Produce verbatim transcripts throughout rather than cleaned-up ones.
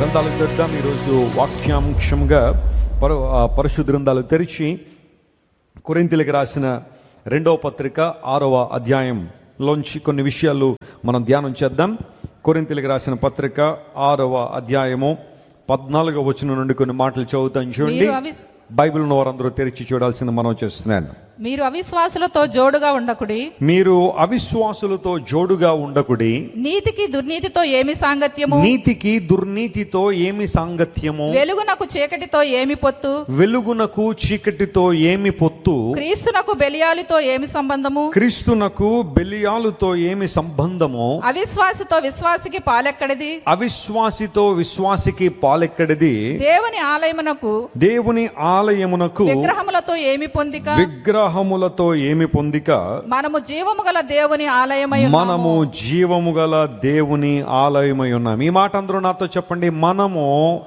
గ్రంథాలు తెద్దాం. ఈరోజు వాక్యాంశంగా పరు పరిశుద్ధ గ్రంథాలు తెరిచి కొరింథీయులకు రాసిన రెండవ పత్రిక ఆరవ అధ్యాయంలోంచి కొన్ని విషయాలు మనం ధ్యానం చేద్దాం. కొరింథీయులకు రాసిన పత్రిక ఆరవ అధ్యాయము పద్నాలుగవ వచనం నుండి కొన్ని మాటలు చదువుతాను. చూడండి, బైబిల్ ఉన్న వారందరూ తెరిచి చూడాల్సింది మనం చేస్తున్నాను. మీరు అవిశ్వాసులతో జోడుగా ఉండకుడి మీరు అవిశ్వాసులతో జోడుగా ఉండకుడి నీతికి దుర్నీతితో ఏమి సాంగత్యము నీతికి దుర్నీతితో ఏమి సాంగత్యము వెలుగునకు చీకటితో ఏమి పొత్తు వెలుగునకు చీకటితో ఏమి పొత్తు క్రీస్తునకు బెలియాలుతో ఏమి సంబంధము క్రీస్తునకు బెలియాలుతో ఏమి సంబంధము అవిశ్వాసితో విశ్వాసికి పాలెక్కడిది అవిశ్వాసితో విశ్వాసికి పాలెక్కడిది దేవుని ఆలయమునకు దేవుని ఆలయమునకు విగ్రహములతో ఏమి పొందిక విగ్రహములతో ఏమి పొందిక మనము జీవము గల దేవుని ఆలయమై మనము జీవము గల దేవుని ఆలయమై ఉన్నాం. ఈ మాట అందరూ నాతో చెప్పండి. మనము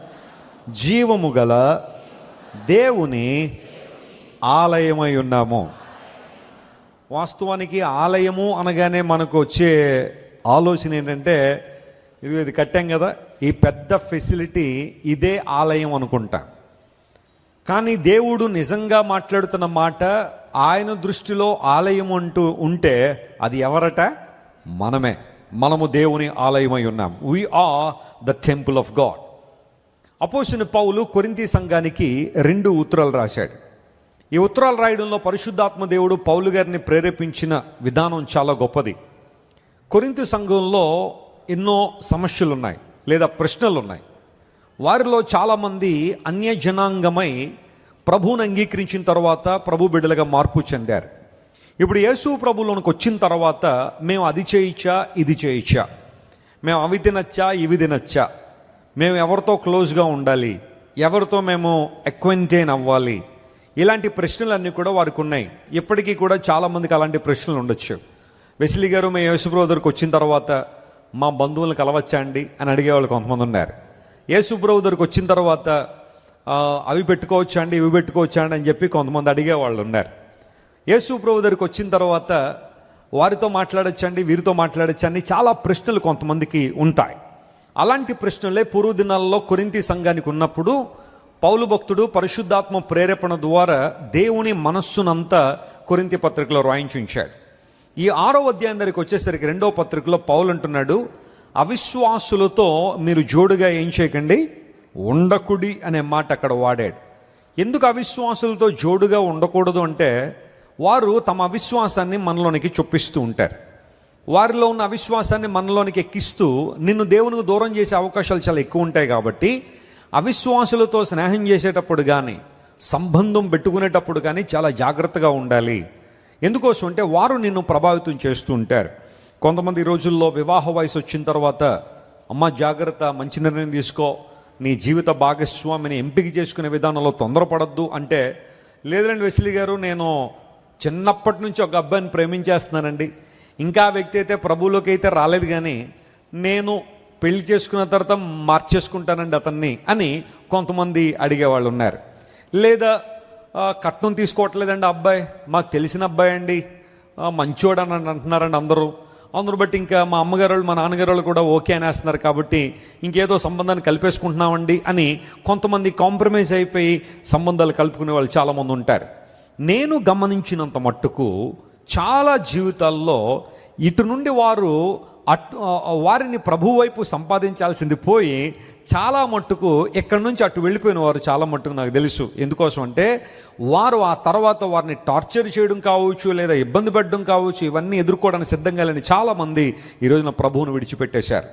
జీవము గల దేవుని ఆలయమై ఉన్నాము. వాస్తవానికి ఆలయము అనగానే మనకు వచ్చే ఆలోచన ఏంటంటే, ఇది ఇది కట్టాం కదా, ఈ పెద్ద ఫెసిలిటీ ఇదే ఆలయం అనుకుంటా. కానీ దేవుడు నిజంగా మాట్లాడుతున్న మాట, ఆయన దృష్టిలో ఆలయం అంటూ ఉంటే అది ఎవరట? మనమే. మనము దేవుని ఆలయమై ఉన్నాం. we are the temple of God. అపోస్తలుడైన పౌలు కొరింథీ సంఘానికి రెండు ఉత్తరాలు రాశాడు. ఈ ఉత్తరాలు రాయడంలో పరిశుద్ధాత్మ దేవుడు పౌలు గారిని ప్రేరేపించిన విధానం చాలా గొప్పది. కొరింథీ సంఘంలో ఎన్నో సమస్యలు ఉన్నాయి, లేదా ప్రశ్నలు ఉన్నాయి. వారిలో చాలామంది అన్య జనాంగమై ప్రభువుని అంగీకరించిన తర్వాత ప్రభు బిడ్డలుగా మార్పు చెందారు. ఇప్పుడు యేసు ప్రభువులోనికి వచ్చిన తర్వాత మేము అది చేయొచ్చా, ఇది చేయొచ్చా, మేము అవి తినచ్చా, ఇవి తినచ్చా, మేము ఎవరితో క్లోజ్గా ఉండాలి, ఎవరితో మేము అక్వెంటైన్ అవ్వాలి, ఇలాంటి ప్రశ్నలన్నీ కూడా వారికి ఉన్నాయి. ఇప్పటికీ కూడా చాలామందికి అలాంటి ప్రశ్నలు ఉండొచ్చు. వెస్లీ గారు, మేము యేసు ప్రభు దగ్గరికి వచ్చిన తర్వాత మా బంధువులను కలవచ్చా అండి అని అడిగేవాళ్ళు కొంతమంది ఉన్నారు. యేసు ప్రభు దగ్గరికి వచ్చిన తర్వాత అవి పెట్టుకోవచ్చా అండి, ఇవి పెట్టుకోవచ్చా అండి అని చెప్పి కొంతమంది అడిగేవాళ్ళు ఉన్నారు. యేసు ప్రభు దగ్గరికి వచ్చిన తర్వాత వారితో మాట్లాడచ్చండి, వీరితో మాట్లాడచ్చండి, చాలా ప్రశ్నలు కొంతమందికి ఉంటాయి. అలాంటి ప్రశ్నలే పూర్వ దినాల్లో కొరింథీ సంఘానికి ఉన్నప్పుడు పౌలు భక్తుడు పరిశుద్ధాత్మ ప్రేరేపణ ద్వారా దేవుని మనస్సునంతా కొరింథీ పత్రికలో రాయించి ఉంచాడు. ఈ ఆరో అధ్యాయం దగ్గరికి వచ్చేసరికి రెండో పత్రికలో పౌలు అంటున్నాడు, అవిశ్వాసులతో మీరు జోడుగా ఏం చేయకండి, ఉండకుడి అనే మాట అక్కడ వాడాడు. ఎందుకు అవిశ్వాసులతో జోడుగా ఉండకూడదు అంటే, వారు తమ అవిశ్వాసాన్ని మనలోనికి చొప్పిస్తూ ఉంటారు. వారిలో ఉన్న అవిశ్వాసాన్ని మనలోనికి ఎక్కిస్తూ నిన్ను దేవునికి దూరం చేసే అవకాశాలు చాలా ఎక్కువ ఉంటాయి. కాబట్టి అవిశ్వాసులతో స్నేహం చేసేటప్పుడు కానీ, సంబంధం పెట్టుకునేటప్పుడు కానీ చాలా జాగ్రత్తగా ఉండాలి. ఎందుకోసం అంటే వారు నిన్ను ప్రభావితం చేస్తూ ఉంటారు. కొంతమంది ఈ రోజుల్లో వివాహ వయసు వచ్చిన తర్వాత, అమ్మ జాగ్రత్త, మంచి నిర్ణయం తీసుకో, నీ జీవిత భాగస్వామిని ఎంపిక చేసుకునే విధానంలో తొందరపడద్దు అంటే, లేదండి వెస్లీ గారు, నేను చిన్నప్పటి నుంచి ఒక అబ్బాయిని ప్రేమించేస్తున్నానండి, ఇంకా ఆ వ్యక్తి అయితే ప్రభువులోకి అయితే రాలేదు, కానీ నేను పెళ్లి చేసుకున్న తర్వాత మార్చేసుకుంటానండి అతన్ని అని కొంతమంది అడిగేవాళ్ళు ఉన్నారు. లేదా కట్నం తీసుకోవట్లేదండి అబ్బాయి, మాకు తెలిసిన అబ్బాయి అండి, మంచోడు అని అంటున్నారండి అందరూ, అందరూ బట్టి ఇంకా మా అమ్మగారు వాళ్ళు మా నాన్నగారు వాళ్ళు కూడా ఓకే అనేస్తున్నారు, కాబట్టి ఇంకేదో సంబంధాన్ని కలిపేసుకుంటున్నామండి అని కొంతమంది కాంప్రమైజ్ అయిపోయి సంబంధాలు కలుపుకునే వాళ్ళు చాలామంది ఉంటారు. నేను గమనించినంత మట్టుకు చాలా జీవితాల్లో ఇటు నుండి వారు అటు వారిని ప్రభు వైపు సంపాదించాల్సింది పోయి చాలా మట్టుకు ఎక్కడి నుంచి అటు వెళ్ళిపోయిన వారు చాలా మట్టుకు నాకు తెలుసు. ఎందుకోసం అంటే వారు ఆ తర్వాత వారిని టార్చర్ చేయడం కావచ్చు, లేదా ఇబ్బంది పెట్టడం కావచ్చు, ఇవన్నీ ఎదుర్కోవడానికి సిద్ధంగా లేని చాలామంది ఈరోజున ప్రభువును విడిచిపెట్టేశారు.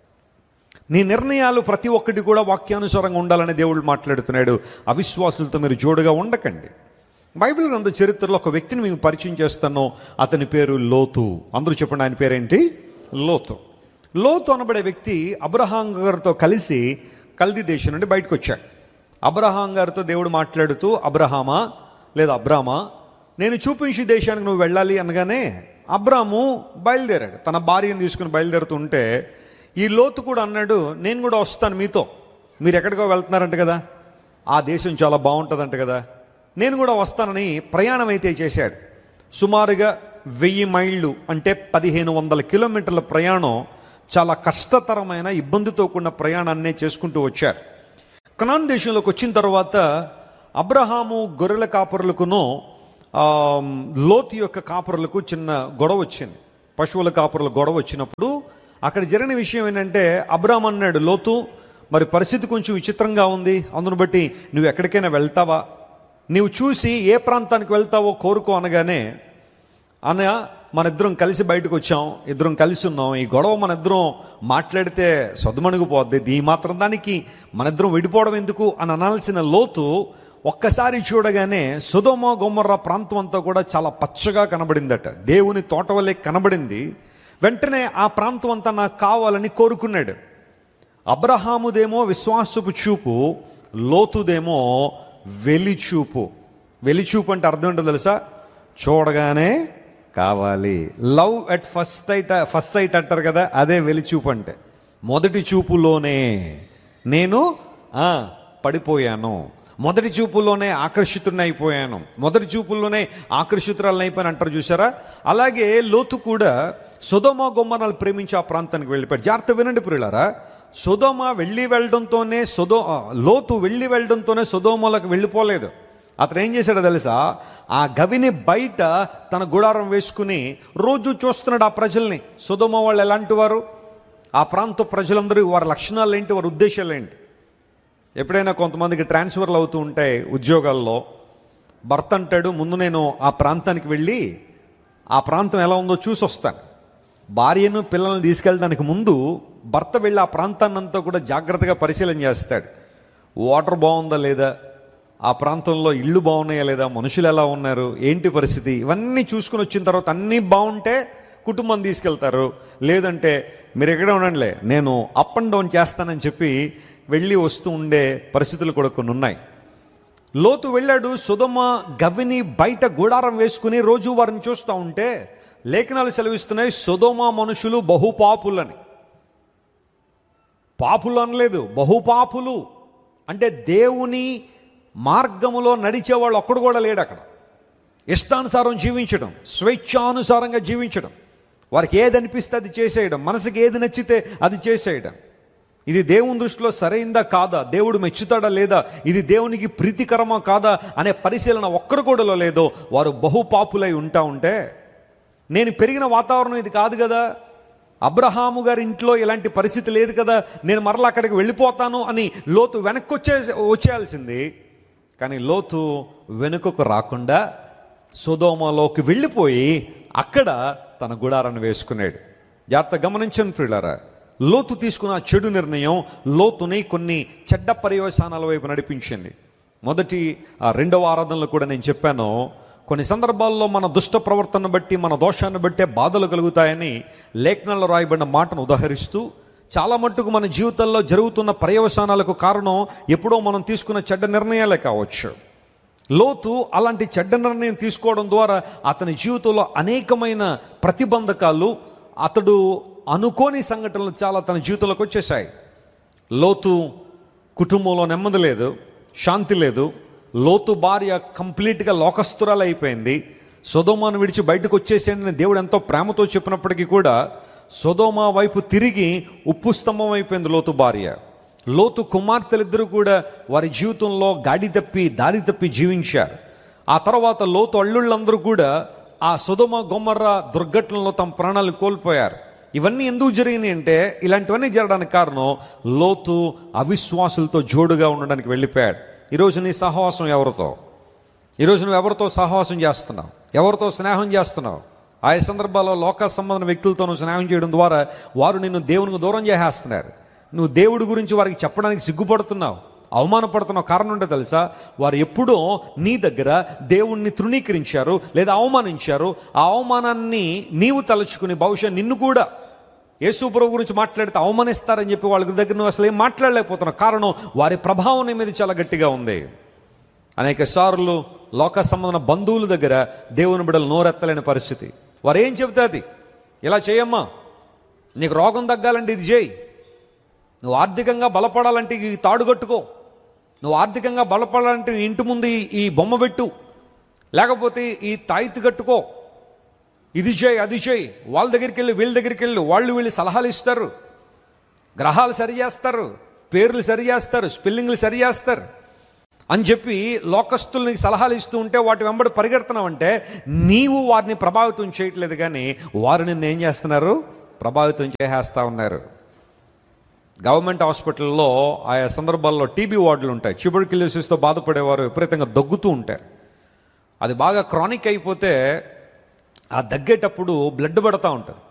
నీ నిర్ణయాలు ప్రతి ఒక్కటి కూడా వాక్యానుసారంగా ఉండాలని దేవుడు మాట్లాడుతున్నాడు. అవిశ్వాసులతో మీరు జోడుగా ఉండకండి. బైబిల్ గ్రంథ చరిత్రలో ఒక వ్యక్తిని మీకు పరిచయం చేస్తాను. అతని పేరు లోతు. అందరూ చెప్పండి, ఆయన పేరేంటి? లోతు. లోతు అనబడే వ్యక్తి అబ్రహాం గారితో కలిసి కల్దీ దేశం నుండి బయటకు వచ్చాడు. అబ్రహాం గారితో దేవుడు మాట్లాడుతూ, అబ్రహామా లేదా అబ్రామా, నేను చూపించే దేశానికి నువ్వు వెళ్ళాలి అనగానే అబ్రాము బయలుదేరాడు. తన భార్యను తీసుకుని బయలుదేరుతుంటే ఈ లోతు కూడా అన్నాడు, నేను కూడా వస్తాను మీతో, మీరు ఎక్కడికో వెళ్తున్నారంట కదా, ఆ దేశం చాలా బాగుంటుందంట కదా, నేను కూడా వస్తానని ప్రయాణం అయితే చేశాడు. సుమారుగా వెయ్యి మైళ్ళు అంటే పదిహేను వందల కిలోమీటర్ల ప్రయాణం చాలా కష్టతరమైన ఇబ్బందితో కూడిన ప్రయాణాన్నే చేసుకుంటూ వచ్చారు. కనాన్ దేశంలోకి వచ్చిన తర్వాత అబ్రహాము గొర్రెల కాపరులకును లోతు యొక్క కాపరులకు చిన్న గొడవ వచ్చింది. పశువుల కాపరుల గొడవ వచ్చినప్పుడు అక్కడ జరిగిన విషయం ఏంటంటే, అబ్రహాం అన్నాడు, లోతు మరి పరిస్థితి కొంచెం విచిత్రంగా ఉంది, అందును బట్టి నువ్వు ఎక్కడికైనా వెళ్తావా, నీవు చూసి ఏ ప్రాంతానికి వెళ్తావో కోరుకో అనగానే, అన్న మన ఇద్దరం కలిసి బయటకు వచ్చాం, ఇద్దరం కలిసి ఉన్నాం, ఈ గొడవ మన ఇద్దరం మాట్లాడితే సద్దుమణిగిపోద్ది, ఈ మాత్రం దానికి మన ఇద్దరం విడిపోవడం ఎందుకు అని అనాల్సిన లోతు ఒక్కసారి చూడగానే సొదొమ గొమొర్రా ప్రాంతం అంతా కూడా చాలా పచ్చగా కనబడిందట, దేవుని తోట వల్లే కనబడింది. వెంటనే ఆ ప్రాంతం అంతా నాకు కావాలని కోరుకున్నాడు. అబ్రహాముదేమో విశ్వాసపు చూపు, లోతుదేమో వెలిచూపు. వెలిచూపు అంటే అర్థం ఏంటో తెలుసా? చూడగానే కావాలి. Love at first sight, first sight అంటారు కదా, అదే వెలిచూపు అంటే. మొదటి చూపులోనే నేను పడిపోయాను, మొదటి చూపుల్లోనే ఆకర్షితుడిని అయిపోయాను, మొదటి చూపుల్లోనే ఆకర్షితురాలని అయిపోయాను అంటారు చూసారా. అలాగే లోతు కూడా సొదొమ గొమొర్రాను ప్రేమించి ఆ ప్రాంతానికి వెళ్ళిపోయాడు. జాగ్రత్త వినండి ప్రియులారా, సొదొమ వెళ్ళి వెళ్ళడంతోనే సొదొ లోతు వెళ్ళి వెళ్ళడంతోనే సొదొమలోకి వెళ్ళిపోలేదు. అతను ఏం చేశాడో తెలుసా? ఆ గవిని బయట తన గుడారం వేసుకుని రోజు చూస్తున్నాడు ఆ ప్రజల్ని. సొదొమ వాళ్ళు ఎలాంటి వారు, ఆ ప్రాంత ప్రజలందరూ వారి లక్షణాలు ఏంటి, వారి ఉద్దేశాలు ఏంటి. ఎప్పుడైనా కొంతమందికి ట్రాన్స్ఫర్లు అవుతూ ఉంటాయి ఉద్యోగాల్లో. భర్త అంటాడు, ముందు నేను ఆ ప్రాంతానికి వెళ్ళి ఆ ప్రాంతం ఎలా ఉందో చూసి వస్తాను. భార్యను పిల్లల్ని తీసుకెళ్ళడానికి ముందు భర్త వెళ్ళి ఆ ప్రాంతాన్ని అంతా కూడా జాగ్రత్తగా పరిశీలన చేస్తాడు. వాటర్ బాగుందా లేదా, ఆ ప్రాంతంలో ఇళ్ళు బాగున్నాయా లేదా, మనుషులు ఎలా ఉన్నారు, ఏంటి పరిస్థితి, ఇవన్నీ చూసుకుని వచ్చిన తర్వాత అన్నీ బాగుంటే కుటుంబం తీసుకెళ్తారు. లేదంటే మీరు ఎక్కడే ఉండండిలే, నేను అప్ అండ్ డౌన్ చేస్తానని చెప్పి వెళ్ళి వస్తూ ఉండే పరిస్థితులు కూడా కొన్ని ఉన్నాయి. లోతు వెళ్ళాడు, సొదొమ గవిని బయట గుడారం వేసుకుని రోజు వారిని చూస్తూ ఉంటే లేఖనాలు సెలవిస్తున్నాయి, సొదొమ మనుషులు బహుపాపులని. పాపులు అనలేదు, బహుపాపులు అంటే దేవుని మార్గములో నడిచేవాళ్ళు ఒక్కడు కూడా లేడు అక్కడ. ఇష్టానుసారం జీవించడం, స్వేచ్ఛానుసారంగా జీవించడం, వారికి ఏది అనిపిస్తే అది చేసేయడం, మనసుకి ఏది నచ్చితే అది చేసేయడం. ఇది దేవుని దృష్టిలో సరైందా కాదా, దేవుడు మెచ్చుతాడా లేదా, ఇది దేవునికి ప్రీతికరమా కాదా అనే పరిశీలన ఒక్కరు కూడా లేదో వారు బహుపాపులై ఉంటా ఉంటే, నేను పెరిగిన వాతావరణం ఇది కాదు కదా, అబ్రహాము గారి ఇంట్లో ఇలాంటి పరిస్థితి లేదు కదా, నేను మరలా అక్కడికి వెళ్ళిపోతాను అని లోతు వెనక్కి వచ్చే వచ్చేయాల్సింది. కానీ లోతు వెనుకకు రాకుండా సొదొమలోకి వెళ్ళిపోయి అక్కడ తన గుడారాన్ని వేసుకున్నాడు. జాగ్రత్త గమనించండి ప్రియులారా, లోతు తీసుకున్న చెడు నిర్ణయం లోతుని కొన్ని చెడ్డ పర్యవసానాల వైపు నడిపించింది. మొదటి రెండవ ఆరాధనలో కూడా నేను చెప్పాను, కొన్ని సందర్భాల్లో మన దుష్ట ప్రవర్తన బట్టి, మన దోషాన్ని బట్టే బాధలు కలుగుతాయని లేఖనాల్లో రాయబడిన మాటను ఉదహరిస్తూ, చాలా మట్టుకు మన జీవితంలో జరుగుతున్న పర్యవసానాలకు కారణం ఎప్పుడో మనం తీసుకున్న చెడ్డ నిర్ణయాలే కావచ్చు. లోతు అలాంటి చెడ్డ నిర్ణయం తీసుకోవడం ద్వారా అతని జీవితంలో అనేకమైన ప్రతిబంధకాలు, అతడు అనుకోని సంఘటనలు చాలా తన జీవితంలోకి వచ్చేసాయి. లోతు కుటుంబంలో నెమ్మది లేదు, శాంతి లేదు. లోతు భార్య కంప్లీట్గా లోకస్తురాలు అయిపోయింది. సొదొమను విడిచి బయటకు వచ్చేసేయండి దేవుడు ఎంతో ప్రేమతో చెప్పినప్పటికీ కూడా సొదొమ వైపు తిరిగి ఉప్పు స్తంభం అయిపోయింది లోతు భార్య. లోతు కుమార్తెలిద్దరూ కూడా వారి జీవితంలో గాడి తప్పి దారి తప్పి జీవించారు. ఆ తర్వాత లోతు అల్లుళ్ళందరూ కూడా ఆ సొదొమ గొమొర్రా దుర్ఘటనలో తమ ప్రాణాలు కోల్పోయారు. ఇవన్నీ ఎందుకు జరిగినాయి అంటే, ఇలాంటివన్నీ జరగడానికి కారణం లోతు అవిశ్వాసులతో జోడుగా ఉండడానికి వెళ్ళిపోయాడు. ఈరోజు నీ సహవాసం ఎవరితో, ఈరోజు నువ్వు ఎవరితో సహవాసం చేస్తున్నావు, ఎవరితో స్నేహం చేస్తున్నావు? ఆయా సందర్భాల్లో లోక సంబంధమైన వ్యక్తులతో నువ్వు స్నేహం చేయడం ద్వారా వారు నిన్ను దేవునికి దూరం చేసేస్తున్నారు. నువ్వు దేవుడి గురించి వారికి చెప్పడానికి సిగ్గుపడుతున్నావు, అవమానపడుతున్నావు. కారణం ఉంటే తెలుసా? వారు ఎప్పుడో నీ దగ్గర దేవుణ్ణి తృణీకరించారు లేదా అవమానించారు. ఆ అవమానాన్ని నీవు తలుచుకుని బహుశా నిన్ను కూడా యేసు ప్రభు గురించి మాట్లాడితే అవమానిస్తారని చెప్పి వాళ్ళ దగ్గర నువ్వు అసలు ఏం మాట్లాడలేకపోతున్నావు. కారణం వారి ప్రభావం నీ మీద చాలా గట్టిగా ఉంది. అనేక సార్లు లోక సంబంధమైన బంధువుల దగ్గర దేవుని బిడ్డలు నోరెత్తలేని పరిస్థితి. వారు ఏం చెబితే అది, ఇలా చేయమ్మా, నీకు రోగం తగ్గాలంటే ఇది చేయి, నువ్వు ఆర్థికంగా బలపడాలంటే ఈ తాడు కట్టుకో, నువ్వు ఆర్థికంగా బలపడాలంటే ఇంటి ముందు ఈ బొమ్మ పెట్టు, లేకపోతే ఈ తాయితీ కట్టుకో, ఇది చేయి అది చేయి, వాళ్ళ దగ్గరికి వెళ్ళి వీళ్ళ దగ్గరికి వెళ్ళి వాళ్ళు వీళ్ళు సలహాలు ఇస్తారు, గ్రహాలు సరి చేస్తారు, పేర్లు సరి చేస్తారు, స్పెల్లింగ్లు సరి చేస్తారు అని చెప్పి లోకస్తుల్ని సలహాలు ఇస్తూ ఉంటే వాటి వెంబడి పరిగెడుతున్నావంటే నీవు వారిని ప్రభావితం చేయట్లేదు, కానీ వారు నిన్ను ఏం చేస్తున్నారు? ప్రభావితం చేసేస్తూ ఉన్నారు. గవర్నమెంట్ హాస్పిటల్లో ఆయా సందర్భాల్లో టీబీ వార్డులు ఉంటాయి. ట్యూబర్క్యులోసిస్తో బాధపడేవారు విపరీతంగా దగ్గుతూ ఉంటారు. అది బాగా క్రానిక్ అయిపోతే ఆ దగ్గేటప్పుడు బ్లడ్ పడుతూ ఉంటుంది.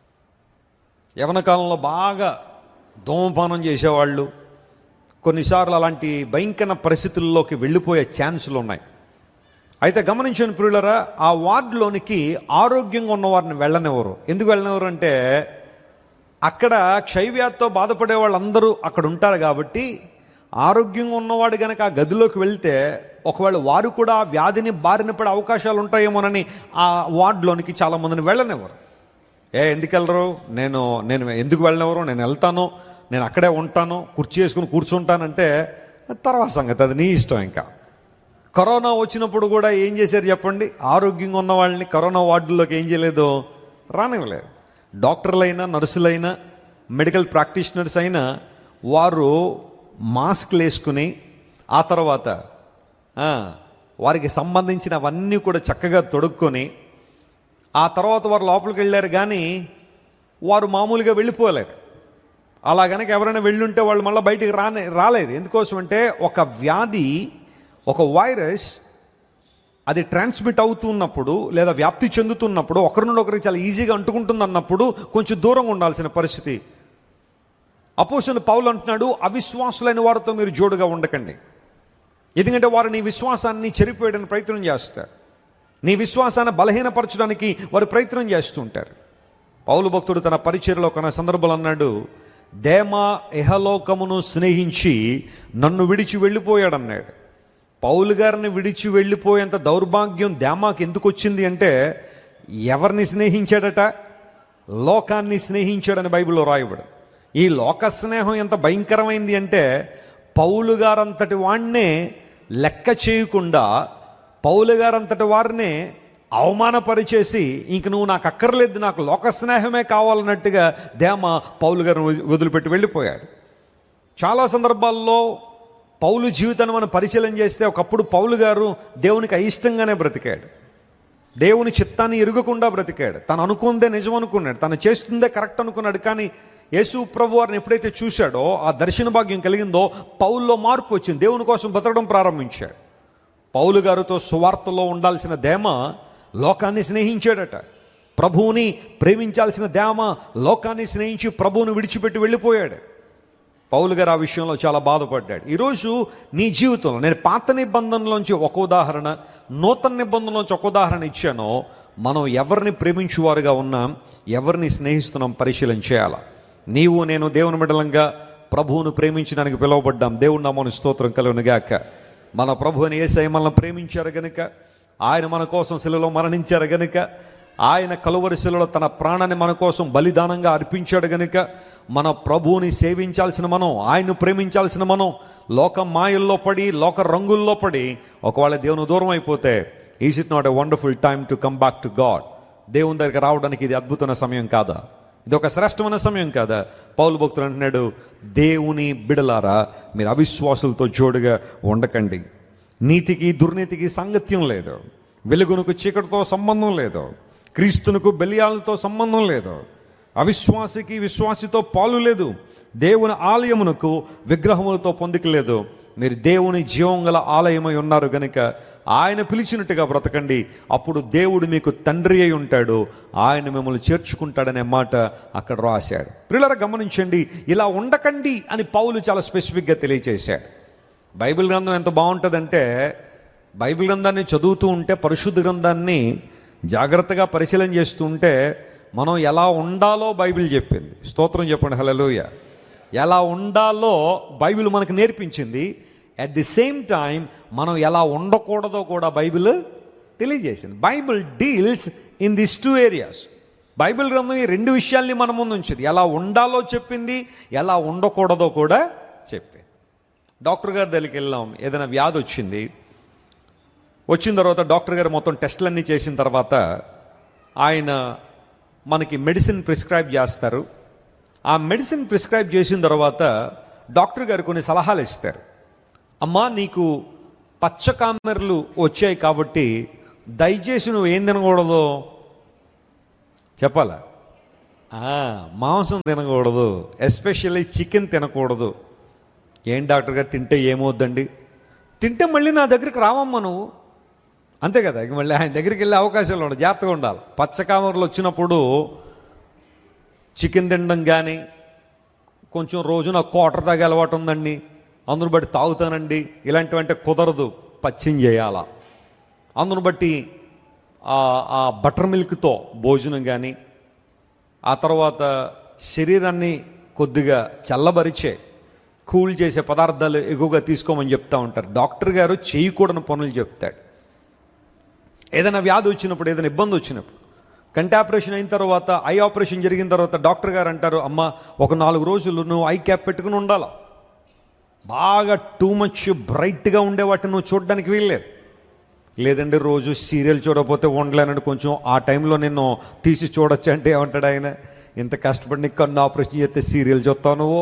యవ్వన కాలంలో బాగా ధూమపానం చేసేవాళ్ళు కొన్నిసార్లు అలాంటి భయంకర పరిస్థితుల్లోకి వెళ్ళిపోయే ఛాన్సులు ఉన్నాయి. అయితే గమనించండి ప్రియులారా, ఆ వార్డులోనికి ఆరోగ్యంగా ఉన్నవారిని వెళ్ళనివ్వరు. ఎందుకు వెళ్ళనివ్వరు అంటే అక్కడ క్షయవ్యాధితో బాధపడే వాళ్ళందరూ అక్కడ ఉంటారు కాబట్టి ఆరోగ్యంగా ఉన్నవాడు కనుక ఆ గదిలోకి వెళ్తే ఒకవేళ వారు కూడా ఆ వ్యాధిని బారిన పడే అవకాశాలు ఉంటాయేమోనని ఆ వార్డులోనికి చాలామందిని వెళ్ళనివ్వరు. ఏ ఎందుకు వెళ్ళరు? నేను నేను ఎందుకు వెళ్ళనివ్వరు? నేను వెళ్తాను, నేను అక్కడే ఉంటాను, కుర్చీ వేసుకుని కూర్చుంటానంటే తర్వాత సంగతి, అది నీ ఇష్టం. ఇంకా కరోనా వచ్చినప్పుడు కూడా ఏం చేశారు చెప్పండి? ఆరోగ్యంగా ఉన్న వాళ్ళని కరోనా వార్డుల్లోకి ఏం చేయలేదు, రానివ్వలేదు. డాక్టర్లైనా, నర్సులైనా, మెడికల్ ప్రాక్టీషనర్స్ అయినా వారు మాస్క్లు వేసుకుని ఆ తర్వాత వారికి సంబంధించినవన్నీ కూడా చక్కగా తొడుక్కొని ఆ తర్వాత వారు లోపలికి వెళ్ళారు, కానీ వారు మామూలుగా వెళ్ళిపోలేరు. అలా కనుక ఎవరైనా వెళ్ళుంటే వాళ్ళు మళ్ళీ బయటికి రానే రాలేదు. ఎందుకోసం అంటే ఒక వ్యాధి, ఒక వైరస్ అది ట్రాన్స్మిట్ అవుతున్నప్పుడు లేదా వ్యాప్తి చెందుతున్నప్పుడు ఒకరి నుండి ఒకరికి చాలా ఈజీగా అంటుకుంటుంది అన్నప్పుడు కొంచెం దూరంగా ఉండాల్సిన పరిస్థితి. అపోస్తలుడు పౌలు అంటున్నాడు, అవిశ్వాసులైన వారితో మీరు జోడుగా ఉండకండి, ఎందుకంటే వారు నీ విశ్వాసాన్ని చెరిపోయడానికి ప్రయత్నం చేస్తారు, నీ విశ్వాసాన్ని బలహీనపరచడానికి వారు ప్రయత్నం చేస్తుంటారు. పౌలు భక్తుడు తన పరిచర్యలో కొన్న సందర్భాలు అన్నాడు, దేమా ఇహలోకమును స్నేహించి నన్ను విడిచి వెళ్ళిపోయాడన్నాడు. పౌలు గారిని విడిచి వెళ్ళిపోయేంత దౌర్భాగ్యం దేమాకి ఎందుకు వచ్చింది అంటే ఎవరిని స్నేహించాడట? లోకాన్ని స్నేహించాడని బైబిల్లో రాయబడు. ఈ లోక స్నేహం ఎంత భయంకరమైంది అంటే పౌలు గారంతటి వాడినే లెక్క చేయకుండా పౌలు గారంతటి వారినే అవమానపరిచేసి ఇంక నువ్వు నాకు అక్కర్లేదు, నాకు లోక స్నేహమే కావాలన్నట్టుగా దేమ పౌలు గారిని వదిలిపెట్టి వెళ్ళిపోయాడు. చాలా సందర్భాల్లో పౌలు జీవితాన్ని మనం పరిశీలన చేస్తే ఒకప్పుడు పౌలు గారు దేవునికి అయిష్టంగానే బ్రతికాడు, దేవుని చిత్తాన్ని ఎరుగకుండా బ్రతికాడు, తను అనుకుందే నిజం అనుకున్నాడు, తను చేస్తుందే కరెక్ట్ అనుకున్నాడు. కానీ యేసు ప్రభు వారిని ఎప్పుడైతే చూశాడో, ఆ దర్శన భాగ్యం కలిగిందో పౌల్లో మార్పు వచ్చింది, దేవుని కోసం బతకడం ప్రారంభించాడు. పౌలు గారితో సువార్తలో ఉండాల్సిన దేమ లోకాన్ని స్నేహించాడట. ప్రభువుని ప్రేమించాల్సిన దేమ లోకాన్ని స్నేహించి ప్రభువుని విడిచిపెట్టి వెళ్ళిపోయాడు. పౌలు గారు ఆ విషయంలో చాలా బాధపడ్డాడు. ఈరోజు నీ జీవితంలో నేను పాత నిబంధనలోంచి ఒక ఉదాహరణ, నూతన నిబంధనలోంచి ఒక ఉదాహరణ ఇచ్చానో, మనం ఎవరిని ప్రేమించువారుగా ఉన్నాం, ఎవరిని స్నేహిస్తున్నాం పరిశీలన చేయాలి. నీవు నేను దేవుని బిడ్డలంగా ప్రభువును ప్రేమించడానికి పిలువబడ్డాం. దేవుని నామమున స్తోత్రం కలుగును గాక. మన ప్రభు అని యేసయ్య మనల్ని ప్రేమించారు గనుక, ఆయన మన కోసం శిలువలో మరణించారు గనుక, ఆయన కలువరి శిలువలో తన ప్రాణాన్ని మన కోసం బలిదానంగా అర్పించాడు గనుక, మన ప్రభువుని సేవించాల్సిన మనం, ఆయన్ను ప్రేమించాల్సిన మనం లోక మాయల్లో పడి, లోక రంగుల్లో పడి ఒకవేళ దేవుని దూరం అయిపోతే, is it not a wonderful time to come back to God? దేవుని దగ్గర రావడానికి ఇది అద్భుతమైన సమయం కాదా? ఇది ఒక శ్రేష్టమైన సమయం కాదా? పౌలు భక్తుడు అంటున్నాడు, దేవుని బిడలారా మీరు అవిశ్వాసులతో జోడుగా ఉండకండి. నీతికి దుర్నీతికి సాంగత్యం లేదు, వెలుగునకు చీకటితో సంబంధం లేదు, క్రీస్తునకు బెలియాలతో సంబంధం లేదు, అవిశ్వాసికి విశ్వాసితో పాలు లేదు, దేవుని ఆలయమునకు విగ్రహములతో పొందిక లేదు. మీరు దేవుని జీవం గల ఆలయమై ఉన్నారు గనుక ఆయన పిలిచినట్టుగా బ్రతకండి, అప్పుడు దేవుడు మీకు తండ్రి అయి ఉంటాడు, ఆయన మిమ్మల్ని చేర్చుకుంటాడనే మాట అక్కడ రాశాడు. ప్రియులారా గమనించండి, ఇలా ఉండకండి అని పౌలు చాలా స్పెసిఫిక్గా తెలియచేశాడు. బైబిల్ గ్రంథం ఎంత బాగుంటుందంటే, బైబిల్ గ్రంథాన్ని చదువుతూ ఉంటే, పరిశుద్ధ గ్రంథాన్ని జాగ్రత్తగా పరిశీలన చేస్తూ ఉంటే మనం ఎలా ఉండాలో బైబిల్ చెప్పింది. స్తోత్రం చెప్పండి, హల్లెలూయా. ఎలా ఉండాలో బైబిల్ మనకు నేర్పించింది. అట్ ది సేమ్ టైం మనం ఎలా ఉండకూడదో కూడా బైబిల్ తెలియజేసింది. Bible deals in this two areas. Bible గ్రంథం ఈ రెండు విషయాల్ని మన ముందు ఉంచింది. ఎలా ఉండాలో చెప్పింది, ఎలా ఉండకూడదో కూడా చెప్పింది. డాక్టర్ గారి దగ్గరికి వెళ్ళాం, ఏదైనా వ్యాధి వచ్చింది, వచ్చిన తర్వాత డాక్టర్ గారు మొత్తం టెస్టులన్నీ చేసిన తర్వాత ఆయన మనకి మెడిసిన్ ప్రిస్క్రైబ్ చేస్తారు. ఆ మెడిసిన్ ప్రిస్క్రైబ్ చేసిన తర్వాత డాక్టర్ గారు కొన్ని సలహాలు ఇస్తారు. అమ్మా, నీకు పచ్చకామెర్లు వచ్చాయి కాబట్టి దయచేసి నువ్వు ఏం తినకూడదు చెప్పాలా? మాంసం తినకూడదు, ఎస్పెషల్లీ చికెన్ తినకూడదు. ఏం డాక్టర్ గారు, తింటే ఏమవుద్దండి? తింటే మళ్ళీ నా దగ్గరికి రావమ్మా నువ్వు, అంతే కదా. ఇక మళ్ళీ ఆయన దగ్గరికి వెళ్ళే అవకాశాలు ఉండవు, జాగ్రత్తగా ఉండాలి. పచ్చకామెర్లు వచ్చినప్పుడు చికెన్ తినడం కానీ, కొంచెం రోజు నాకు క్వార్టర్ తాగే అలవాటు ఉందండి, అందును బట్టి తాగుతానండి, ఇలాంటివంటే కుదరదు. పచ్చిం చేయాలా. అందును బట్టి ఆ బటర్ మిల్క్తో భోజనం కానీ, ఆ తర్వాత శరీరాన్ని కొద్దిగా చల్లబరిచే కూల్ చేసే పదార్థాలు ఎక్కువగా తీసుకోమని చెప్తా ఉంటారు. డాక్టర్ గారు చేయకూడని పనులు చెప్తాడు. ఏదైనా వ్యాధి వచ్చినప్పుడు, ఏదైనా ఇబ్బంది వచ్చినప్పుడు, కంటి ఆపరేషన్ అయిన తర్వాత, ఐ ఆపరేషన్ జరిగిన తర్వాత డాక్టర్ గారు అంటారు, అమ్మ ఒక నాలుగు రోజులు నువ్వు ఐ క్యాప్ పెట్టుకుని ఉండాలి. బాగా టూ మచ్ బ్రైట్గా ఉండే వాటిని నువ్వు చూడడానికి వీల్లేదు. లేదంటే రోజు సీరియల్ చూడకపోతే ఉండలేనంటే కొంచెం ఆ టైంలో నిన్ను తీసి చూడొచ్చు అంటే ఏమంటాడు ఆయన, ఇంత కష్టపడి నీకు కన్ను ఆపరేషన్ చేస్తే సీరియల్ చూస్తావు నువ్వు.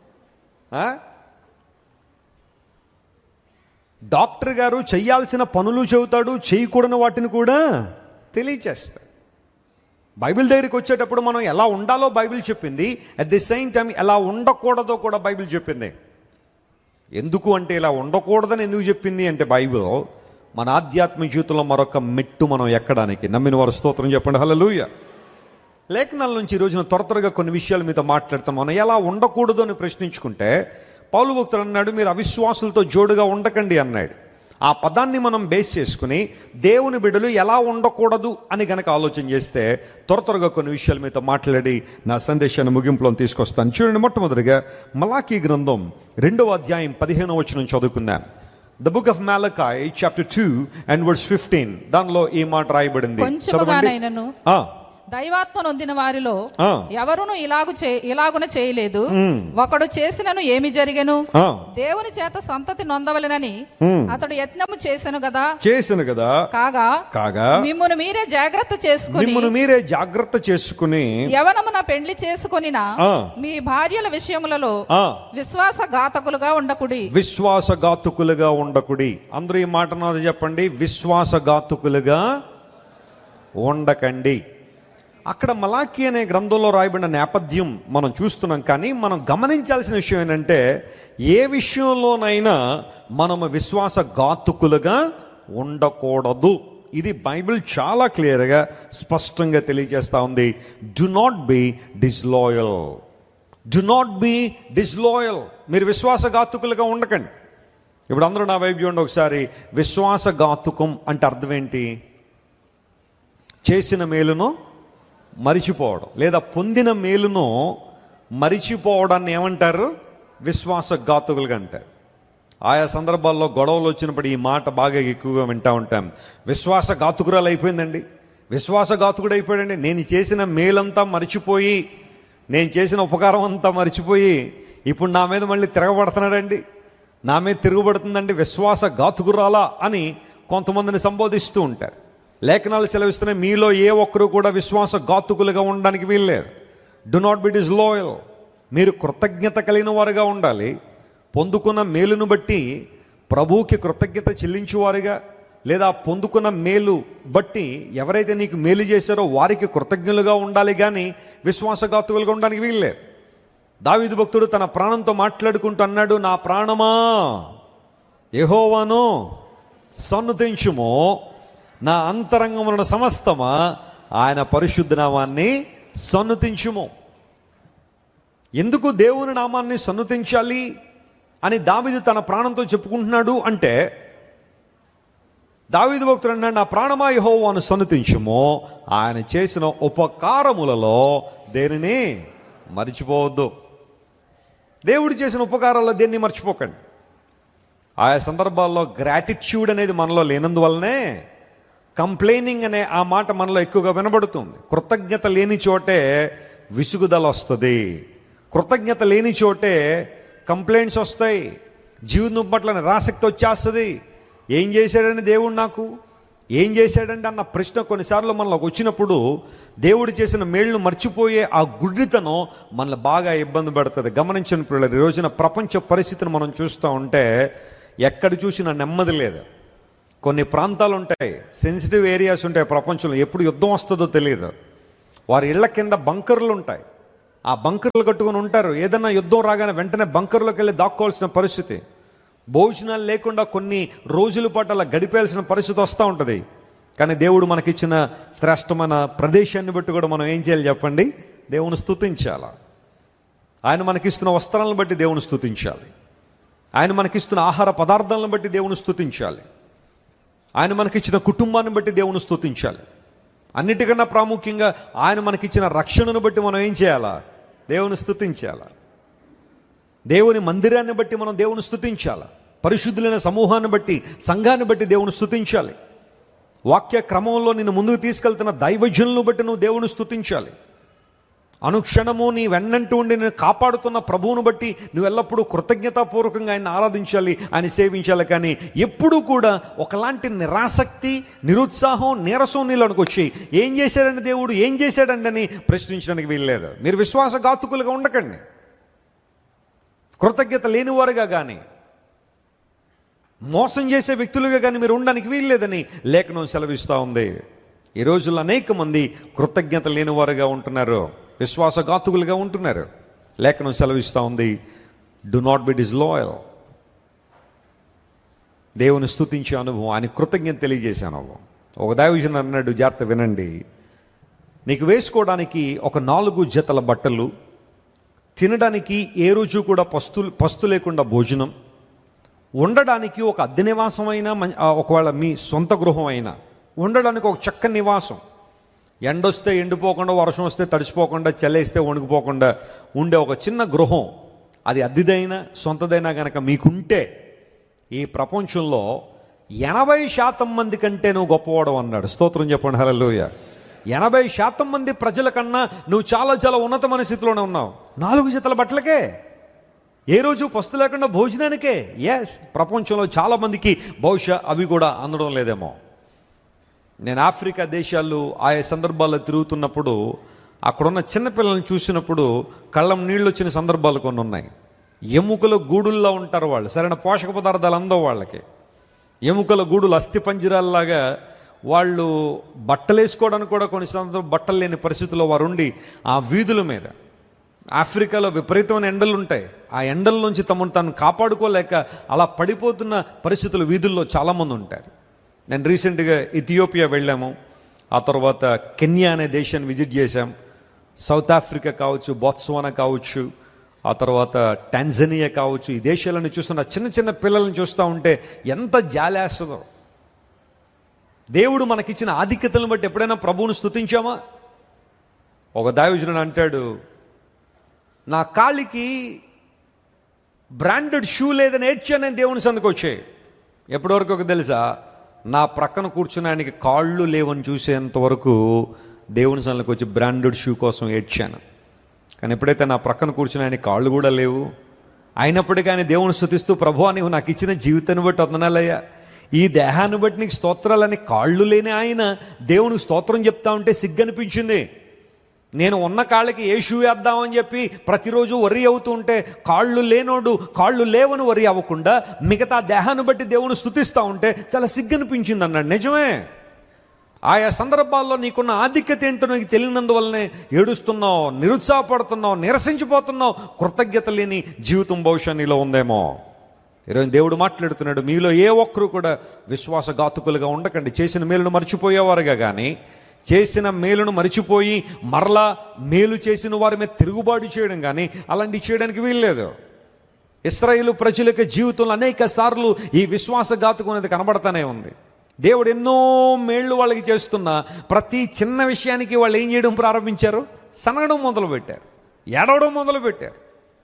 డాక్టర్ గారు చెయ్యాల్సిన పనులు చెబుతాడు, చేయకూడని వాటిని కూడా తెలియచేస్తాడు. బైబిల్ దగ్గరికి వచ్చేటప్పుడు మనం ఎలా ఉండాలో బైబిల్ చెప్పింది, అట్ ది సేమ్ టైం ఎలా ఉండకూడదో కూడా బైబిల్ చెప్పింది. ఎందుకు అంటే, ఇలా ఉండకూడదని ఎందుకు చెప్పింది అంటే, బైబిల్ మన ఆధ్యాత్మిక జీవితంలో మరొక మెట్టు మనం ఎక్కడానికి. నమ్మిన వారు స్తోత్రం చెప్పండి, హల్లెలూయా. లేఖనాల నుంచి ఈ రోజున త్వర త్వరగా కొన్ని విషయాలు మీతో మాట్లాడతాం. మనం ఎలా ఉండకూడదు అని ప్రశ్నించుకుంటే, పౌలు భక్తుడు అన్నాడు, మీరు అవిశ్వాసులతో జోడుగా ఉండకండి అన్నాడు. ఆ పదాన్ని మనం బేస్ చేసుకుని దేవుని బిడ్డలు ఎలా ఉండకూడదు అని గనక ఆలోచన చేస్తే త్వర త్వరగా కొన్ని విషయాలు మీతో మాట్లాడి నా సందేశాన్ని ముగింపులో తీసుకొస్తాను. చూడండి, మొట్టమొదటిగా మలాకీ గ్రంథం రెండవ అధ్యాయం పదిహేనవ వచనం చదువుకుందాం. The book of Malachi chapter two and verse fifteen. దానిలో ఈ మాట రాయబడింది. కొంచెముగానైనను దైవాత్మ నొందిన వారిలో ఎవరును ఇలాగు ఇలాగున చేయలేదు. ఒకడు చేసినను ఏమి జరిగెను? దేవుని చేత సంతతి నొందవలెనని అతడు యత్నము చేసెను కదా చేసెను కదా కాగా కాగా మిమ్మును మీరే జాగ్రత్త చేసుకుని మిమ్మును మీరే జాగ్రత్త చేసుకుని యవనమున పెండ్లి చేసుకొనిన మీ భార్యల విషయములలో విశ్వాసఘాతకులుగా ఉండకుడి. విశ్వాసఘాతకులుగా ఉండకుడి. అందరూ ఈ మాట నాది చెప్పండి, విశ్వాసఘాతకులుగా ఉండకండి. అక్కడ మలాకీ అనే గ్రంథంలో రాయబడిన నేపథ్యం మనం చూస్తున్నాం. కానీ మనం గమనించాల్సిన విషయం ఏంటంటే, ఏ విషయంలోనైనా మనము విశ్వాసఘాతుకులుగా ఉండకూడదు. ఇది బైబిల్ చాలా క్లియర్గా స్పష్టంగా తెలియజేస్తూ ఉంది. Do not be డిస్లాయల్, do not be డిస్లాయల్. మీరు విశ్వాసఘాతుకులుగా ఉండకండి. ఇప్పుడు అందరూ నా వైపు చూడండి ఒకసారి. విశ్వాసఘాతుకం అంటే అర్థం ఏంటి? చేసిన మేలును మరిచిపోవడం, లేదా పొందిన మేలును మరిచిపోవడాన్ని ఏమంటారు? విశ్వాసఘాతుకులుగా అంటారు. ఆయా సందర్భాల్లో గొడవలు వచ్చినప్పుడు ఈ మాట బాగా ఎక్కువగా వింటూ ఉంటాం. విశ్వాసఘాతుకురాలు అయిపోయిందండి, విశ్వాసఘాతుకుడు అయిపోయాడండి. నేను చేసిన మేలంతా మరిచిపోయి, నేను చేసిన ఉపకారం అంతా మరిచిపోయి ఇప్పుడు నా మీద మళ్ళీ తిరగబడుతున్నాడండి, నా మీద తిరుగుబడుతుందండి, విశ్వాసఘాతుకురాలా అని కొంతమందిని సంబోధిస్తూ ఉంటారు. లేఖనాలు సెలవిస్తున్నాయి, మీలో ఏ ఒక్కరు కూడా విశ్వాసఘాతుకులుగా ఉండడానికి వీల్లేదు. Do not be డిస్లాయల్. మీరు కృతజ్ఞత కలిగిన వారుగా ఉండాలి. పొందుకున్న మేలును బట్టి ప్రభువుకి కృతజ్ఞత చెల్లించేవారుగా, లేదా పొందుకున్న మేలు బట్టి ఎవరైతే నీకు మేలు చేశారో వారికి కృతజ్ఞులుగా ఉండాలి. కానీ విశ్వాసఘాతుకులుగా ఉండడానికి వీల్లేదు. దావీదు భక్తుడు తన ప్రాణంతో మాట్లాడుకుంటూ అన్నాడు, నా ప్రాణమా యెహోవాను సన్నుతించుము, నా అంతరంగమున సమస్తమా ఆయన పరిశుద్ధ నామాన్ని సన్నుతించుము. ఎందుకు దేవుని నామాన్ని సన్నుతించాలి అని దావీదు తన ప్రాణంతో చెప్పుకుంటున్నాడు అంటే, దావీదు భక్తుడు అన్నాడు, నా ప్రాణమా యెహోవాను సన్నుతించుము, ఆయన చేసిన ఉపకారములలో దేనిని మర్చిపోవద్దు. దేవుడు చేసిన ఉపకారాల్లో దేన్ని మర్చిపోకండి. ఆయా సందర్భాల్లో గ్రాటిట్యూడ్ అనేది మనలో లేనందువల్లనే కంప్లైనింగ్ అనే ఆ మాట మనలో ఎక్కువగా వినబడుతుంది. కృతజ్ఞత లేని చోటే విసుగుదల వస్తుంది, కృతజ్ఞత లేని చోటే కంప్లైంట్స్ వస్తాయి, జీవితం పట్ల నిరాసక్తి వచ్చేస్తుంది. ఏం చేశాడని దేవుడు నాకు, ఏం చేశాడంటే అన్న ప్రశ్న కొన్నిసార్లు మనలోకి వచ్చినప్పుడు దేవుడు చేసిన మేళ్లను మర్చిపోయే ఆ గుడ్డితనం మనల్ని బాగా ఇబ్బంది పెడుతుంది. గమనించండి పిల్లలు, ఈ రోజున ప్రపంచ పరిస్థితిని మనం చూస్తూ ఉంటే ఎక్కడ చూసినా నెమ్మది లేదు. కొన్ని ప్రాంతాలు ఉంటాయి, సెన్సిటివ్ ఏరియాస్ ఉంటాయి ప్రపంచంలో, ఎప్పుడు యుద్ధం వస్తుందో తెలియదు. వారి ఇళ్ల కింద బంకర్లు ఉంటాయి, ఆ బంకర్లు కట్టుకొని ఉంటారు. ఏదన్నా యుద్ధం రాగానే వెంటనే బంకర్లోకి వెళ్ళి దాక్కోవాల్సిన పరిస్థితి, భోజనాలు లేకుండా కొన్ని రోజుల పాటు అలా గడిపేయాల్సిన పరిస్థితి వస్తూ ఉంటుంది. కానీ దేవుడు మనకిచ్చిన శ్రేష్టమైన ప్రదేశాన్ని బట్టి కూడా మనం ఏం చేయాలి చెప్పండి? దేవుని స్తుతించాలి. ఆయన మనకిస్తున్న వస్త్రాలను బట్టి దేవుని స్తుతించాలి. ఆయన మనకిస్తున్న ఆహార పదార్థాలను బట్టి దేవుని స్తుతించాలి. ఆయన మనకిచ్చిన కుటుంబాన్ని బట్టి దేవుని స్తుతించాలి. అన్నిటికన్నా ప్రాముఖ్యంగా ఆయన మనకిచ్చిన రక్షణను బట్టి మనం ఏం చేయాలా? దేవుని స్తుతించాలి. దేవుని మందిరాన్ని బట్టి మనం దేవుని స్తుతించాలి. పరిశుద్ధులైన సమూహాన్ని బట్టి, సంఘాన్ని బట్టి దేవుని స్తుతించాలి. వాక్య క్రమంలో నిన్ను ముందుకు తీసుకెళ్తున్న దైవజనులను బట్టి నువ్వు దేవుని స్తుతించాలి. అనుక్షణము నీ వెన్నంటూ ఉండి నేను కాపాడుతున్న ప్రభువును బట్టి నువ్వు ఎల్లప్పుడూ కృతజ్ఞతాపూర్వకంగా ఆయన ఆరాధించాలి, ఆయన సేవించాలి. కానీ ఎప్పుడూ కూడా ఒకలాంటి నిరాసక్తి, నిరుత్సాహం, నీరసం నీళ్ళకి వచ్చి ఏం చేశాడండి దేవుడు, ఏం చేశాడండి అని ప్రశ్నించడానికి వీల్లేదు. మీరు విశ్వాసఘాతుకులుగా ఉండకండి, కృతజ్ఞత లేనివారుగా కానీ, మోసం చేసే వ్యక్తులుగా కానీ మీరు ఉండడానికి వీల్లేదని లేఖనం సెలవిస్తూ ఉంది. ఈ రోజుల్లో అనేక మంది కృతజ్ఞత లేనివారుగా ఉంటున్నారు, విశ్వాసఘాతుకులుగా ఉంటున్నారు. లేఖనం సెలవిస్తూ ఉంది, డు నాట్ బి డిస్లాయల్. దేవుని స్తుతించే అనుభవం, ఆయన కృతజ్ఞత తెలియజేసే అనుభవం. ఒక దైవజనుడు అన్నాడు, జాగ్రత్త వినండి, నీకు వేసుకోవడానికి ఒక నాలుగు జతల బట్టలు, తినడానికి ఏ రోజు కూడా పస్తు పస్తు లేకుండా భోజనం, ఉండడానికి ఒక అద్దె నివాసం అయినా, ఒకవేళ మీ సొంత గృహం అయినా ఉండడానికి ఒక చక్కని నివాసం, ఎండొస్తే ఎండిపోకుండా, వర్షం వస్తే తడిసిపోకుండా, చల్లేస్తే వణుకుపోకుండా ఉండే ఒక చిన్న గృహం, అది అద్దెదైనా సొంతదైనా కనుక మీకుంటే ఈ ప్రపంచంలో ఎనభై శాతం మంది కంటే నువ్వు గొప్పవాడు అన్నాడు. స్తోత్రం చెప్పండి, హల్లెలూయా. ఎనభై శాతం మంది ప్రజల కన్నా నువ్వు చాలా చాలా ఉన్నతమైన స్థితిలోనే ఉన్నావు. నాలుగు జతల బట్టలకే, ఏ రోజు పస్తు లేకుండా భోజనానికే. ఎస్, ప్రపంచంలో చాలామందికి బహుశా అవి కూడా అందడం లేదేమో. నేను ఆఫ్రికా దేశాలు ఆయా సందర్భాల్లో తిరుగుతున్నప్పుడు అక్కడున్న చిన్నపిల్లల్ని చూసినప్పుడు కళ్ళం నీళ్ళు వచ్చిన సందర్భాలు కొన్ని ఉన్నాయి. ఎముకల గూడుల్లో ఉంటారు వాళ్ళు, సరైన పోషక పదార్థాలు అందవు వాళ్ళకి. ఎముకల గూడులు అస్థి పంజరాల్లాగా వాళ్ళు బట్టలు వేసుకోవడానికి కూడా కొన్ని సందర్భాలు బట్టలు లేని పరిస్థితుల్లో వారు ఉండి ఆ వీధుల మీద, ఆఫ్రికాలో విపరీతమైన ఎండలు ఉంటాయి, ఆ ఎండల నుంచి తమను తాను కాపాడుకోలేక అలా పడిపోతున్న పరిస్థితులు వీధుల్లో చాలామంది ఉంటారు. నేను రీసెంట్గా ఇథియోపియా వెళ్ళాము, ఆ తర్వాత కెన్యా అనే దేశాన్ని విజిట్ చేశాం, సౌత్ ఆఫ్రికా కావచ్చు, బొత్స్వానా కావచ్చు, ఆ తర్వాత టాంజానియా కావచ్చు. ఈ దేశాలను చూస్తున్న చిన్న చిన్న పిల్లలను చూస్తూ ఉంటే ఎంత జాలేస్తుందో. దేవుడు మనకిచ్చిన ఆధిక్యతలను బట్టి ఎప్పుడైనా ప్రభువును స్తుతించామా? ఒక దైవజనుడు అంటాడు, నా కాళ్ళకి బ్రాండెడ్ షూ లేదని ఏడ్చాను నేను దేవుని సందుకు వచ్చాయి. ఎప్పటివరకు ఒక తెలుసా, నా ప్రక్కన కూర్చుని ఆయనకి కాళ్ళు లేవని చూసేంత వరకు దేవుని సందుకు వచ్చి బ్రాండెడ్ షూ కోసం ఏడ్చాను. కానీ ఎప్పుడైతే నా ప్రక్కన కూర్చుని ఆయన కాళ్ళు కూడా లేవు, అయినప్పటికీ ఆయన దేవుని స్తుతిస్తూ, ప్రభువా నీవు నాకు ఇచ్చిన జీవితాన్ని బట్టి వందనాలయ్యా, ఈ దేహాన్ని బట్టి నీకు స్తోత్రాలని, కాళ్ళు లేని ఆయన దేవునికి స్తోత్రం చెప్తా ఉంటే సిగ్గనిపించింది. నేను ఉన్న కాళ్ళకి ఏ షూ వేద్దామని చెప్పి ప్రతిరోజు వరి అవుతూ ఉంటే కాళ్ళు లేనోడు కాళ్ళు లేవని వరి అవ్వకుండా మిగతా దేహాన్ని బట్టి దేవుని స్తుతిస్తూ ఉంటే చాలా సిగ్గనిపించింది అన్నాడు. నిజమే, ఆయా సందర్భాల్లో నీకున్న ఆధిక్యత ఏంటో నీకు తెలియనందువల్లనే ఏడుస్తున్నావు, నిరుత్సాహపడుతున్నావు, నిరసించిపోతున్నావు. కృతజ్ఞత లేని జీవితం బహుశా నీలో ఉందేమో. ఈరోజు దేవుడు మాట్లాడుతున్నాడు, మీలో ఏ ఒక్కరు కూడా విశ్వాసఘాతుకులుగా ఉండకండి. చేసిన మేలును మర్చిపోయేవారుగా కానీ, చేసిన మేలును మరిచిపోయి మరలా మేలు చేసిన వారి మీద తిరుగుబాటు చేయడం కానీ అలాంటివి చేయడానికి వీల్లేదు. ఇశ్రాయేలు ప్రజల యొక్క జీవితంలో అనేక సార్లు ఈ విశ్వాసఘాతుకం అనేది కనబడతానే ఉంది. దేవుడు ఎన్నో మేళ్ళు వాళ్ళకి చేస్తున్నా ప్రతి చిన్న విషయానికి వాళ్ళు ఏం చేయడం ప్రారంభించారు? సనగడం మొదలుపెట్టారు, ఏడవడం మొదలుపెట్టారు.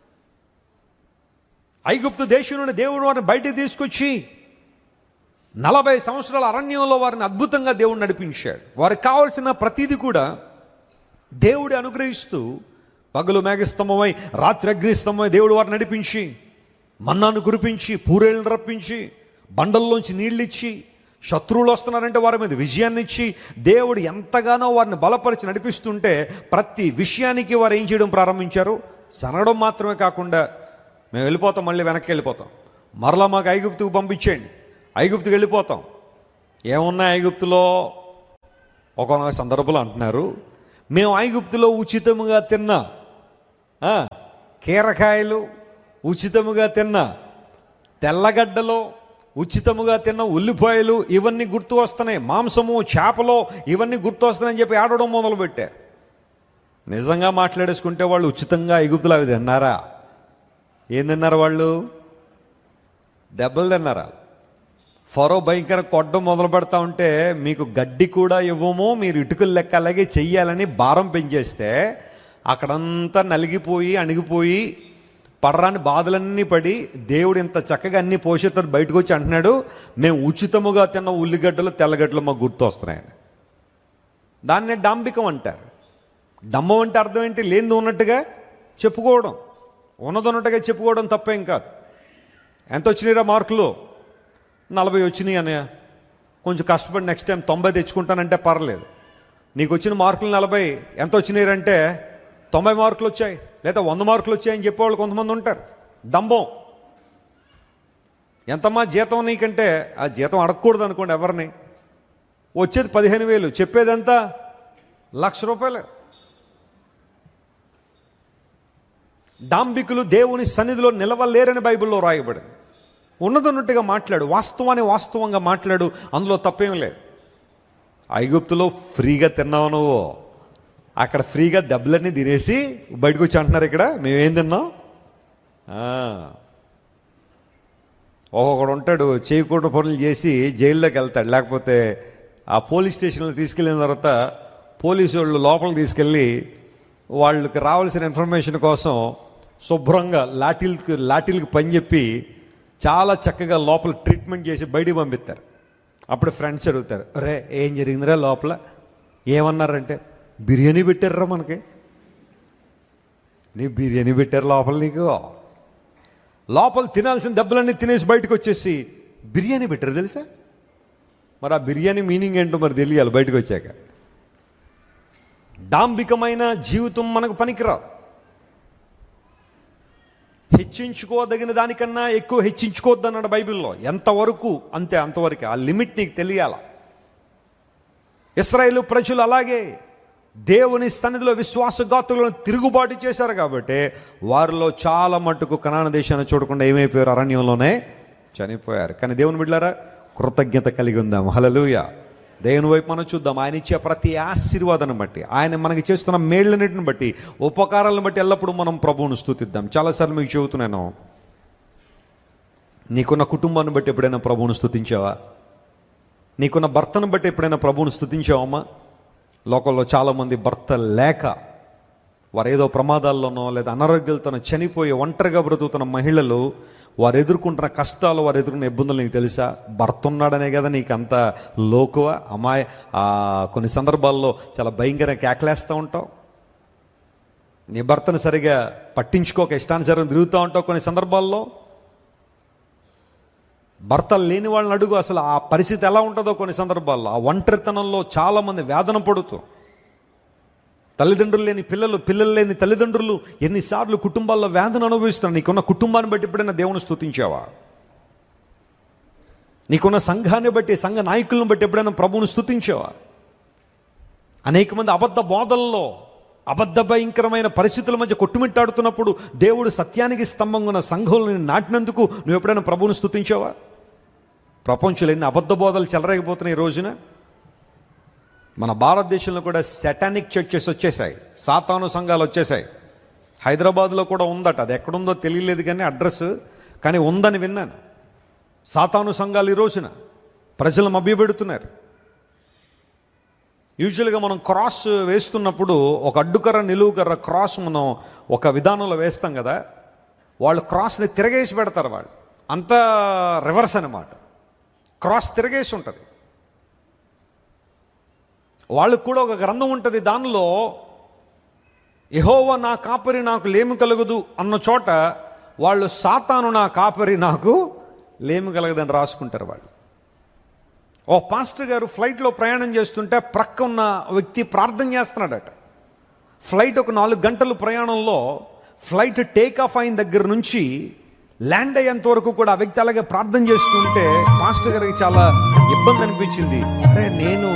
ఐగుప్తు దేశం నుండి దేవుడు వారిని బయటికి తీసుకొచ్చి నలభై సంవత్సరాల అరణ్యంలో వారిని అద్భుతంగా దేవుడు నడిపించాడు. వారికి కావాల్సిన ప్రతిదీ కూడా దేవుడు అనుగ్రహిస్తూ, పగలు మేఘస్తంభమై రాత్రి అగ్నిస్తంభమై దేవుడు వారిని నడిపించి, మన్నాను కురిపించి, పూరేళ్ళను రప్పించి, బండల్లోంచి నీళ్ళిచ్చి, శత్రువులు వస్తున్నారంటే వారి మీద విజయాన్ని ఇచ్చి దేవుడు ఎంతగానో వారిని బలపరిచి నడిపిస్తుంటే ప్రతి విషయానికి వారు ఏం చేయడం ప్రారంభించారు? సనగడం మాత్రమే కాకుండా మేము వెళ్ళిపోతాం, మళ్ళీ వెనక్కి వెళ్ళిపోతాం, మరలా మాకు ఐగుప్తుకు పంపించేయండి, ఐగుప్తుకు వెళ్ళిపోతాం. ఏమున్నా ఐగుప్తులో? ఒక సందర్భంలో అంటున్నారు, మేము ఐగుప్తులో ఉచితముగా తిన్నా కీరకాయలు, ఉచితముగా తిన్న తెల్లగడ్డలో, ఉచితముగా తిన్న ఉల్లిపాయలు, ఇవన్నీ గుర్తు వస్తున్నాయి, మాంసము, చేపలో ఇవన్నీ గుర్తు వస్తున్నాయని చెప్పి ఆడడం మొదలుపెట్టారు. నిజంగా మాట్లాడేసుకుంటే వాళ్ళు ఉచితంగా ఐగుప్తులు అవి తిన్నారా? ఏం తిన్నారు వాళ్ళు? దెబ్బలు తిన్నారా? ఫరో భయంకర కొట్టడం మొదలు పెడతా ఉంటే మీకు గడ్డి కూడా ఇవ్వము, మీరు ఇటుకలు లెక్క అలాగే చెయ్యాలని భారం పెంచేస్తే అక్కడంతా నలిగిపోయి అణిగిపోయి పడరాని బాధలన్నీ పడి దేవుడు ఇంత చక్కగా అన్ని పోషితాలు బయటకు వచ్చి అంటున్నాడు, మేము ఉచితముగా తిన్న ఉల్లిగడ్డలు తెల్లగడ్డలు మాకు గుర్తు వస్తున్నాయని. దాన్నే డాంబికం అంటారు. డమ్మం అంటే అర్థం ఏంటి? లేనిది ఉన్నట్టుగా చెప్పుకోవడం, ఉన్నది ఉన్నట్టుగా చెప్పుకోవడం తప్పేం కాదు. ఎంత వచ్చినాయిరా మార్కులు? నలభై వచ్చినాయి అన్నయ్య, కొంచెం కష్టపడి నెక్స్ట్ టైం తొంభై తెచ్చుకుంటానంటే పర్లేదు. నీకు వచ్చిన మార్కులు నలభై, ఎంత వచ్చినాయంటే తొంభై మార్కులు వచ్చాయి లేదా వంద మార్కులు వచ్చాయని చెప్పేవాళ్ళు కొంతమంది ఉంటారు. డంబం. ఎంతమ్మా జీతం నీకంటే ఆ జీతం అడగకూడదు అనుకోండి ఎవరిని. వచ్చేది పదిహేను వేలు, చెప్పేదంతా లక్ష రూపాయలు. డాంబికులు దేవుని సన్నిధిలో నిలవలేరని బైబిల్లో రాయబడింది. ఉన్నదన్నట్టుగా మాట్లాడు, వాస్తవాన్ని వాస్తవంగా మాట్లాడు, అందులో తప్పేం లేదు. ఐగుప్తులో ఫ్రీగా తిన్నావు నువ్వు, అక్కడ ఫ్రీగా దెబ్బలన్నీ తినేసి బయటకు వచ్చి అంటున్నారు ఇక్కడ మేమేం తిన్నాం. ఒక్కొక్కడు ఉంటాడు చేయకూడని పనులు చేసి జైల్లోకి వెళ్తాడు, లేకపోతే ఆ పోలీస్ స్టేషన్లో తీసుకెళ్ళిన తర్వాత పోలీసు వాళ్ళు లోపలికి తీసుకెళ్ళి వాళ్ళకి రావాల్సిన ఇన్ఫర్మేషన్ కోసం శుభ్రంగా లాఠీలకి లాఠీలకి పని చెప్పి చాలా చక్కగా లోపల ట్రీట్మెంట్ చేసి బయటికి పంపిస్తారు. అప్పుడు ఫ్రెండ్స్ అడుగుతారు, రే ఏం జరిగిందిరా లోపల? ఏమన్నారంటే బిర్యానీ పెట్టారా మనకి. నీ బిర్యానీ పెట్టారు లోపల, నీకు లోపల తినాల్సిన దెబ్బలన్నీ తినేసి బయటకు వచ్చేసి బిర్యానీ పెట్టారు తెలుసా? మరి ఆ బిర్యానీ మీనింగ్ ఏంటో మరి తెలియాలి బయటకు వచ్చాక. డాంబికమైన జీవితం మనకు పనికిరాదు. హెచ్చించుకోదగిన దానికన్నా ఎక్కువ హెచ్చించుకోవద్దు అన్నాడు బైబిల్లో. ఎంతవరకు అంతే అంతవరకు, ఆ లిమిట్ నీకు తెలియాల. ఇశ్రాయేలు ప్రజలు అలాగే దేవుని సన్నిధిలో విశ్వాసఘాతులను తిరుగుబాటు చేశారు కాబట్టి వారిలో చాలా మట్టుకు కనాన దేశాన్ని చూడకుండా ఏమైపోయారు? అరణ్యంలోనే చనిపోయారు. కానీ దేవుని బిడ్డలారా కృతజ్ఞత కలిగి ఉందాం. హల్లెలూయా. దేవుని వైపు మనం చూద్దాం. ఆయన ఇచ్చే ప్రతి ఆశీర్వాదాన్ని బట్టి, ఆయన మనకి చేస్తున్న మేళ్ళన్నిటిని బట్టి, ఉపకారాలను బట్టి ఎల్లప్పుడూ మనం ప్రభువును స్తుతిద్దాం. చాలాసార్లు మీకు చెబుతున్నాను, నీకున్న కుటుంబాన్ని బట్టి ఎప్పుడైనా ప్రభువును స్తుతించావా? నీకున్న భర్తను బట్టి ఎప్పుడైనా ప్రభువును స్తుతించావమ్మా? లోకంలో చాలామంది భర్త లేక వారు ఏదో ప్రమాదాల్లోనో లేదా అనారోగ్యాలతోనో చనిపోయి ఒంటరిగా బ్రతుకుతున్న మహిళలు, వారు ఎదుర్కొంటున్న కష్టాలు, వారు ఎదుర్కొన్న ఇబ్బందులు నీకు తెలుసా? భర్త ఉన్నాడనే కదా నీకు అంత లోకువ అమాయ. కొన్ని సందర్భాల్లో చాలా భయంకరంగా కేకలేస్తూ ఉంటావు, నీ భర్తను సరిగా పట్టించుకోక ఇష్టానుసారం తిరుగుతూ ఉంటావు. కొన్ని సందర్భాల్లో భర్త లేని వాళ్ళని అడుగు, అసలు ఆ పరిస్థితి ఎలా ఉంటుందో. కొన్ని సందర్భాల్లో ఆ ఒంటరితనంలో చాలామంది వేదన పడుతూ, తల్లిదండ్రులు లేని పిల్లలు, పిల్లలు లేని తల్లిదండ్రులు ఎన్నిసార్లు కుటుంబాల్లో వేదన అనుభవిస్తున్నారు. నీకున్న కుటుంబాన్ని బట్టి ఎప్పుడైనా దేవుని స్తుతించావా? నీకున్న సంఘాన్ని బట్టి, సంఘ నాయకులను బట్టి ఎప్పుడైనా ప్రభువును స్తుతించావా? అనేక మంది అబద్ధ బోధల్లో, అబద్ధ భయంకరమైన పరిస్థితుల మధ్య కొట్టుమిట్టాడుతున్నప్పుడు దేవుడు సత్యానికి స్తంభంగా ఉన్న సంఘంలో నాటినందుకు నువ్వు ఎప్పుడైనా ప్రభువును స్తుతించావా? ప్రపంచంలో ఎన్ని అబద్ధ బోధలు చెలరేగిపోతున్నాయి ఈ రోజున. మన భారతదేశంలో కూడా సెటానిక్ చర్చెస్ వచ్చేసాయి, సాతాను సంఘాలు వచ్చేసాయి. హైదరాబాద్లో కూడా ఉందట, అది ఎక్కడుందో తెలియలేదు కానీ అడ్రస్, కానీ ఉందని విన్నాను. సాతాను సంఘాలు ఈ రోజున ప్రజలు మభ్యపెడుతున్నారు. యూజువల్గా మనం క్రాస్ వేస్తున్నప్పుడు ఒక అడ్డుకర్ర నిలువుకర్ర క్రాస్ మనం ఒక విధానంలో వేస్తాం కదా, వాళ్ళు క్రాస్ని తిరగేసి పెడతారు. వాళ్ళు అంతా రివర్స్ అనమాట, క్రాస్ తిరగేసి ఉంటుంది. వాళ్ళకు కూడా ఒక గ్రంథం ఉంటుంది, దానిలో యెహోవా నా కాపరి నాకు లేమి కలగదు అన్న చోట వాళ్ళు సాతాను నా కాపరి నాకు లేమి కలగదని రాసుకుంటారు. వాళ్ళు ఓ పాస్టర్ గారు ఫ్లైట్లో ప్రయాణం చేస్తుంటే ప్రక్క ఉన్న వ్యక్తి ప్రార్థన చేస్తున్నాడట. ఫ్లైట్ ఒక నాలుగు గంటలు ప్రయాణంలో ఫ్లైట్ టేక్ ఆఫ్ అయిన దగ్గర నుంచి ల్యాండ్ అయ్యేంత వరకు కూడా ఆ వ్యక్తి అలాగే ప్రార్థన చేస్తుంటే పాస్టర్ గారికి చాలా ఇబ్బంది అనిపించింది. అరే నేను